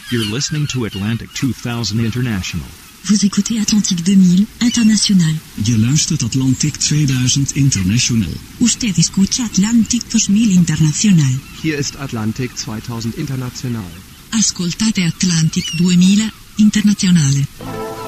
You're listening to Atlantic 2000 International. Vous écoutez Atlantic 2000 International. Je luistert Atlantic 2000 International. Usted escucha Atlantic 2000 International. Hier ist Atlantic 2000 International. Ascoltate Atlantic 2000 Internazionale.